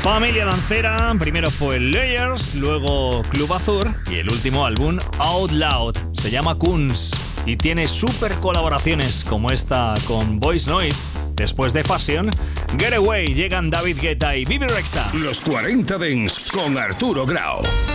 Familia dancera, primero fue Layers, luego Club Azur y el último álbum Out Loud. Se llama Kunz y tiene super colaboraciones como esta con Voice Noise. Después de Fashion, Get Away llegan David Guetta y Bibi Rexha. Los 40 Dance con Arturo Grau.